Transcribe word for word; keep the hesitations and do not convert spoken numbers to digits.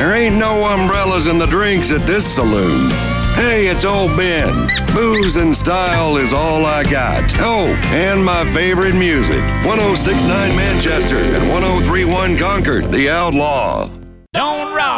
There ain't no umbrellas in the drinks at this saloon. Hey, it's old Ben. Booze and style is all I got. Oh, and my favorite music. one oh six point nine Manchester and one oh three point one Concord, The Outlaw. Don't rock.